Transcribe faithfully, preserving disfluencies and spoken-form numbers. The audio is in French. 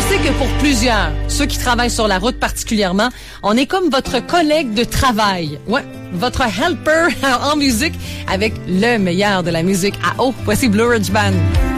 sais que pour plusieurs, ceux qui travaillent sur la route particulièrement, on est comme votre collègue de travail. Ouais, votre helper en musique avec le meilleur de la musique à eau. Voici Blue Ridge Band.